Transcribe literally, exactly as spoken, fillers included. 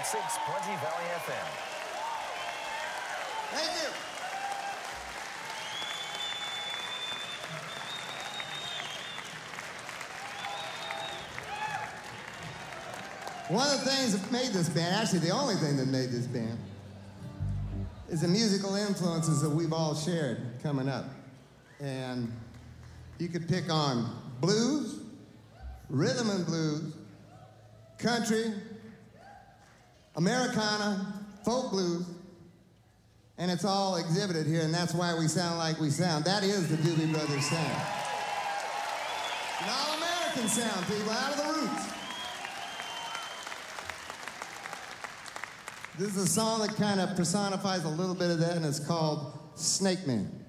six Plenty Valley F M. Thank you. One of the things that made this band, actually the only thing that made this band, is the musical influences that we've all shared coming up. And you could pick on blues, rhythm and blues, country, Americana, folk blues, and it's all exhibited here, and that's why we sound like we sound. That is the Doobie Brothers sound. An all-American sound, people, out of the roots. This is a song that kind of personifies a little bit of that, and it's called Snake Man.